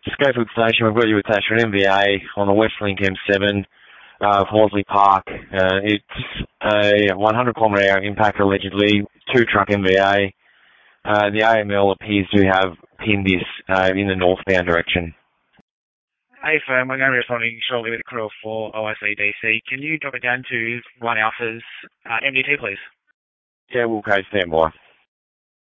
Schofield Station, we've got you attached to an MVA on the Westlink M7, Horsley Park. It's a 100 km/h impact allegedly, two-truck MVA. The AML appears to have pinned this in the northbound direction. Hey firm, I'm going to be responding shortly with a crew of 4 OICDC. Can you drop it down to 1 Alpha's MDT, please? Yeah, we'll stand by.